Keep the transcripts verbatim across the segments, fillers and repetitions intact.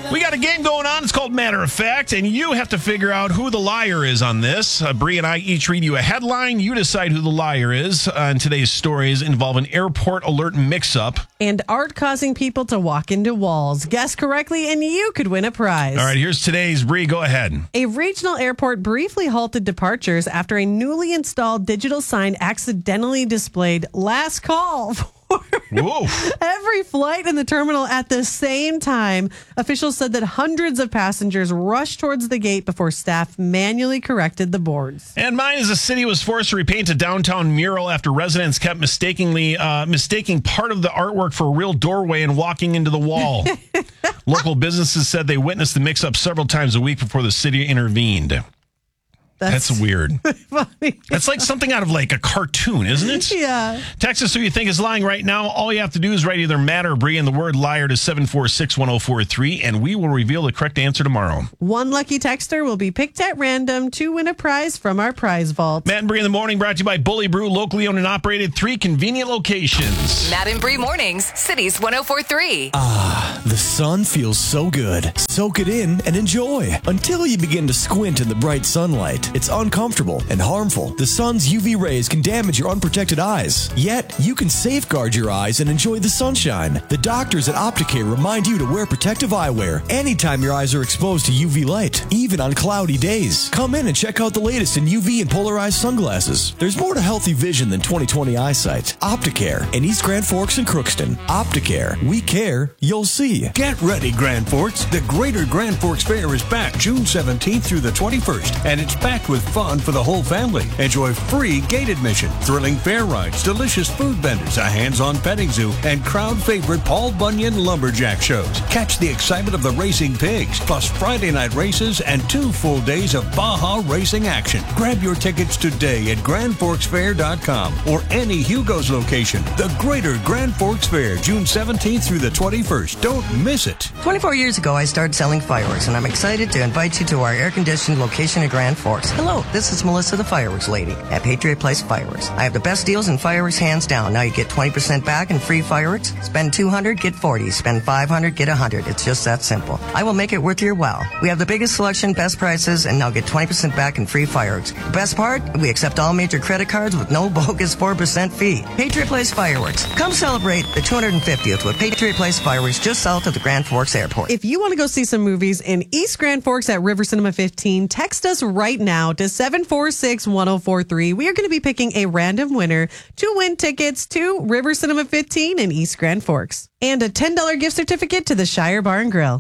We got a game going on. It's called Matter of Fact, and you have to figure out who the liar is on this. Uh, Bree and I each read you a headline. You decide who the liar is. Uh, and today's stories involve an airport alert mix-up. And art causing people to walk into walls. Guess correctly, and you could win a prize. All right, here's today's. Bree, go ahead. A regional airport briefly halted departures after a newly installed digital sign accidentally displayed last call for Whoa. every flight in the terminal at the same time. Officials said that hundreds of passengers rushed towards the gate before staff manually corrected the boards. And mine is the city was forced to repaint a downtown mural after residents kept mistakenly uh, mistaking part of the artwork for a real doorway and walking into the wall. Local businesses said they witnessed the mix-up several times a week before the city intervened. That's, That's weird. Funny. That's like something out of like a cartoon, isn't it? Yeah. Text us who you think is lying right now. All you have to do is write either Matt or Bree and the word liar to seven four six, one oh four three, and we will reveal the correct answer tomorrow. One lucky texter will be picked at random to win a prize from our prize vault. Matt and Bree in the morning, brought to you by Bully Brew, locally owned and operated, three convenient locations. Matt and Bree mornings, Cities one oh four three. Ah, the sun feels so good. Soak it in and enjoy until you begin to squint in the bright sunlight. It's uncomfortable and harmful. The sun's U V rays can damage your unprotected eyes. Yet, you can safeguard your eyes and enjoy the sunshine. The doctors at Opticare remind you to wear protective eyewear anytime your eyes are exposed to U V light, even on cloudy days. Come in and check out the latest in U V and polarized sunglasses. There's more to healthy vision than twenty twenty eyesight. Opticare in East Grand Forks and Crookston. Opticare. We care. You'll see. Get ready, Grand Forks. The Greater Grand Forks Fair is back June seventeenth through the twenty-first, and it's packed with fun for the whole family. Enjoy free gate admission, thrilling fair rides, delicious food vendors, a hands-on petting zoo, and crowd favorite Paul Bunyan lumberjack shows. Catch the excitement of the racing pigs, plus Friday night races and two full days of Baja racing action. Grab your tickets today at grand forks fair dot com or any Hugo's location. The Greater Grand Forks Fair, June seventeenth through the twenty-first. Don't miss it. twenty-four years ago, I started selling fireworks, and I'm excited to invite you to our air-conditioned location in Grand Forks. Hello, this is Melissa the Fireworks Lady at Patriot Place Fireworks. I have the best deals in fireworks hands down. Now you get twenty percent back in free fireworks. Spend two hundred, get forty. Spend five hundred, get one hundred. It's just that simple. I will make it worth your while. We have the biggest selection, best prices, and now get twenty percent back in free fireworks. The best part, we accept all major credit cards with no bogus four percent fee. Patriot Place Fireworks. Come celebrate the two hundred fiftieth with Patriot Place Fireworks just south of the Grand Forks Airport. If you want to go see some movies in East Grand Forks at River Cinema fifteen, text us right now to seven four six, one oh four three. We are going to be picking a random winner to win tickets to River Cinema fifteen in East Grand Forks and a ten dollars gift certificate to the Shire Bar and Grill.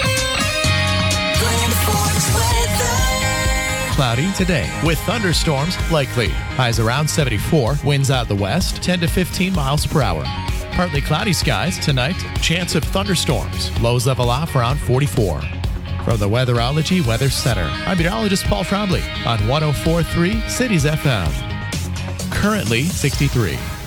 Cloudy today with thunderstorms likely. Highs around seventy-four, winds out the west, ten to fifteen miles per hour. Partly cloudy skies tonight, chance of thunderstorms. Lows level off around forty-four. From the Weatherology Weather Center, I'm meteorologist Paul Trombley on one oh four point three Cities F M. Currently sixty-three.